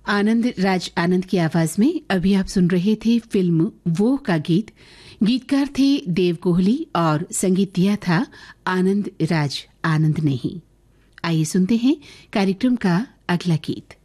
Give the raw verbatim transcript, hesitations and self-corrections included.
आनंद राज आनंद की आवाज में अभी आप सुन रहे थे फिल्म वो का गीत। गीतकार थे देव कोहली और संगीत दिया था आनंद राज आनंद ने ही। आइए सुनते हैं कार्यक्रम का अगला गीत।